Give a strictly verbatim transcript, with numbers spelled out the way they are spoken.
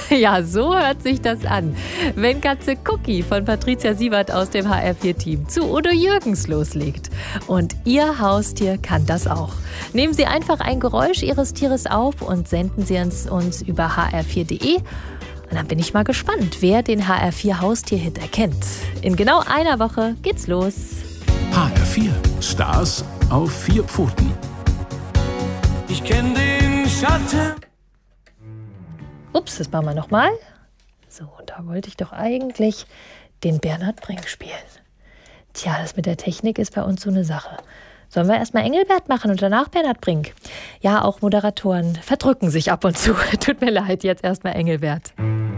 Ja, so hört sich das an. Wenn Katze Cookie von Patricia Sievert aus dem H R vier Team zu Udo Jürgens loslegt. Und Ihr Haustier kann das auch. Nehmen Sie einfach ein Geräusch Ihres Tieres auf und senden Sie es uns über h r vier punkt d e. Und dann bin ich mal gespannt, wer den H R vier Haustier-Hit erkennt. In genau einer Woche geht's los. H R vier. Stars auf vier Pfoten. Ich kenn den Schatten. Ups, das machen wir nochmal. So, da wollte ich doch eigentlich den Bernhard Brink spielen. Tja, das mit der Technik ist bei uns so eine Sache. Sollen wir erstmal Engelbert machen und danach Bernhard Brink? Ja, auch Moderatoren verdrücken sich ab und zu. Tut mir leid, jetzt erstmal Engelbert.